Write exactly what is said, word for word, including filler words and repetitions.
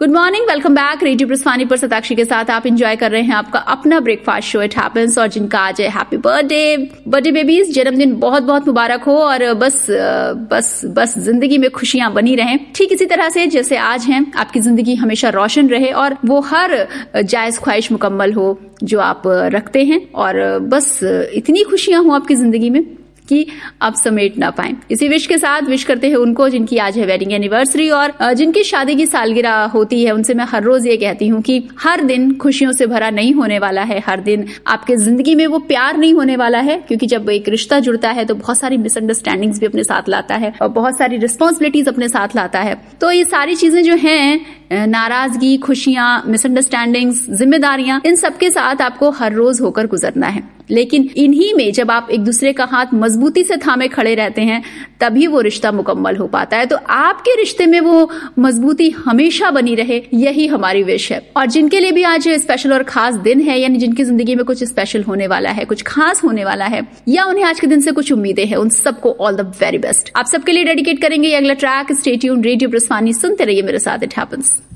Good morning, welcome back. Radio प्रस्थानी पर सताक्षी के साथ आप एंजॉय कर रहे हैं आपका अपना ब्रेकफास्ट शो इट हैपेंस, और जिनका आज है हैप्पी बर्थडे। बर्थडे बेबीज, जन्मदिन बहुत बहुत मुबारक हो और बस बस बस जिंदगी में खुशियां बनी रहें। ठीक इसी तरह से जैसे आज हैं, आपकी जिंदगी हमेशा रोशन रहे और वो हर जायज ख्वाहिश मुकम्मल हो जो आप रखते हैं, और बस इतनी खुशियां हो आपकी जिंदगी में कि आप समेट ना पाएं। इसी विश के साथ विश करते हैं उनको जिनकी आज है वेडिंग एनिवर्सरी और जिनकी शादी की सालगिरह होती है। उनसे मैं हर रोज ये कहती हूँ कि हर दिन खुशियों से भरा नहीं होने वाला है, हर दिन आपके जिंदगी में वो प्यार नहीं होने वाला है, क्योंकि जब एक रिश्ता जुड़ता है तो बहुत सारी मिसअंडरस्टैंडिंग्स भी अपने साथ लाता है और बहुत सारी रिस्पॉन्सिबिलिटीज अपने साथ लाता है। तो ये सारी चीजें जो हैं, नाराजगी, खुशियां, मिसअंडरस्टैंडिंग्स, जिम्मेदारियां, इन सबके साथ आपको हर रोज होकर गुजरना है। लेकिन इन्हीं में जब आप एक दूसरे का हाथ मजबूती से थामे खड़े रहते हैं, तभी वो रिश्ता मुकम्मल हो पाता है। तो आपके रिश्ते में वो मजबूती हमेशा बनी रहे, यही हमारी विश है। और जिनके लिए भी आज स्पेशल और खास दिन है, यानी जिनकी जिंदगी में कुछ स्पेशल होने वाला है, कुछ खास होने वाला है, या उन्हें आज के दिन से कुछ उम्मीदें हैं, उन सबको ऑल द वेरी बेस्ट। आप सबके लिए डेडिकेट करेंगे ये अगला ट्रैक। स्टे ट्यून्ड, रेडियो प्रस्थानी सुनते रहिए मेरे साथ, इट हैपेंस।